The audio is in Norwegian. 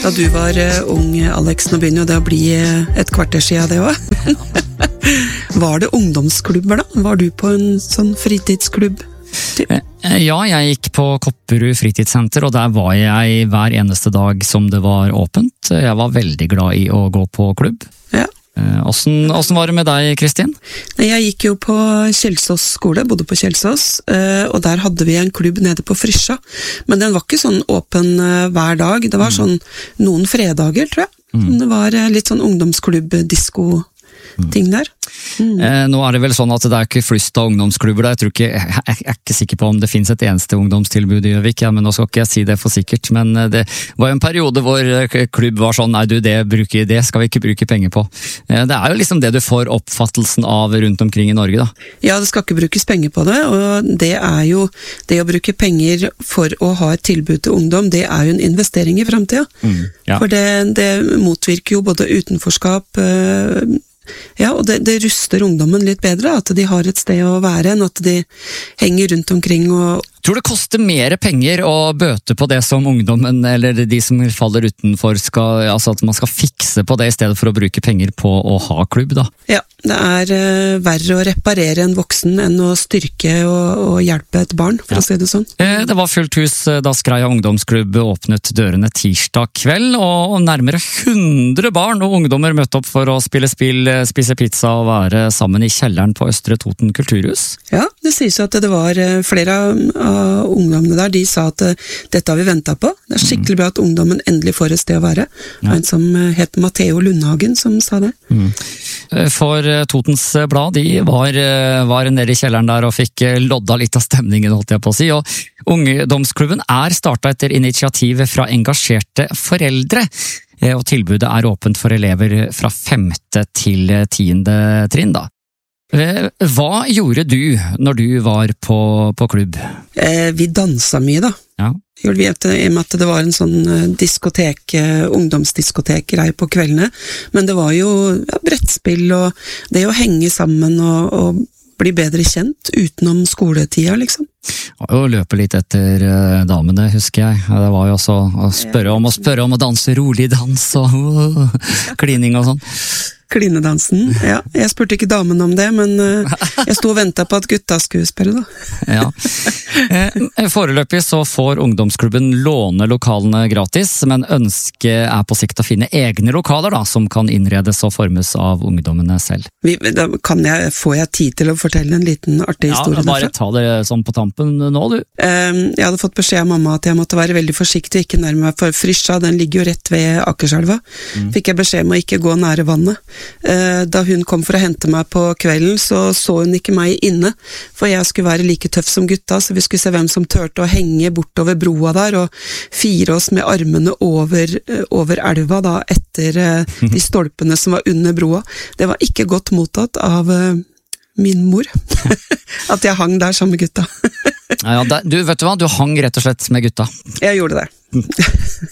Da du var ung, Alex, nå begynner jo det å bli et kvarter siden det også. Var det ungdomsklubber da? Var du på en sånn fritidsklubb? Ja, jeg gikk på Kopperud fritidssenter, og der var jeg hver eneste dag som det var åpent. Jeg var veldig glad i å gå på klubb. Ja. Hvordan var det med deg, Kristin? Jeg gikk jo på Kjelsås skole, bodde på Kjelsås, og der hadde vi en klubb nede på Frysja. Men den var ikke sånn åpen hver dag, det var sånn noen fredager, tror jeg. Det var litt sånn ungdomsklubb-disko-ting der. Nå er det vel sånn at det er ikke flust av ungdomsklubber der. Jeg er ikke sikker på om det finnes et eneste ungdomstilbud i Gjøvik, men nå skal ikke jeg si det for sikkert. Men det var jo en periode hvor klubb var sånn, nei du, det skal vi ikke bruke penger på. Det er jo liksom det du får oppfattelsen av rundt omkring i Norge, da. Ja, det skal ikke brukes penger på det, og det er jo det å bruke penger for å ha et tilbud til ungdom, det er jo en investering i fremtiden. Ja. For det motvirker jo både utenforskap, ja, og det ruster ungdommen litt bedre, at de har et sted å være, enn at de henger rundt omkring og... Tror det koster mer penger å bøte på det som ungdommen, eller de som faller utenfor, altså at man skal fikse på det i stedet for å bruke penger på å ha klubb, da? Ja, det er verre å reparere en voksen enn å styrke og hjelpe et barn, for å si det sånn. Det var fullt hus da Skreia ungdomsklubb åpnet dørene tirsdag kveld, og nærmere 100 barn og ungdommer møtte opp for å spille spill, spise pizza og være sammen i kjelleren på Østre Toten kulturhus. Ja, det sies at det var flere av ungdommene der, de sa at dette har vi ventet på. Det er skikkelig bra at ungdommen endelig får et sted å være. Ja. En som het Matteo Lundhagen som sa det. For Totens Blad, de var nede i kjelleren der og fikk lodda litt av stemningen, holdt jeg på å si. Og ungdomsklubben er startet etter initiativ fra engasjerte foreldre. Og tilbudet er åpent for elever fra 5. til 10. trinn, da. Hva gjorde du når du var på klubb? Vi dansa mye da. Ja. Vi vet i og med at det var en sånn diskotek, ungdomsdiskotek-greie på kveldene, men det var jo brettspill og det å henge sammen og bli bedre kjent utenom skoletida, liksom. Og løpe litt etter damene, husker jeg. Det var jo også å spørre om å danse rolig dans og klining og sånn. Klinedansen, ja. Jeg spurte ikke damen om det, men jeg sto og ventet på at gutta skulle spørre, da. Ja. Foreløpig så får ungdomsklubben låne lokalene gratis, men ønsket er på sikt å finne egne lokaler da, som kan innredes og formes av ungdommene selv. Får jeg tid til å fortelle en liten artig historie? Ja, bare ta det sånn på tampen nå, du. Jeg hadde fått beskjed av mamma at jeg måtte være veldig forsiktig, ikke nærme meg, for Frysja, den ligger jo rett ved Akerselva. Fikk jeg beskjed om å ikke gå nære vannet. Da hun kom for å hente meg på kvelden, så hun ikke meg inne, for jeg skulle være like tøff som gutta, så vi skulle se hvem som tørte å henge bortover broa der, og fire oss med armene over elva da, etter de stolpene som var under broa. Det var ikke godt mottatt av min mor, at jeg hang der sammen med gutta. Ja, du vet du hva, du hang rett og slett med gutta. Jeg gjorde det.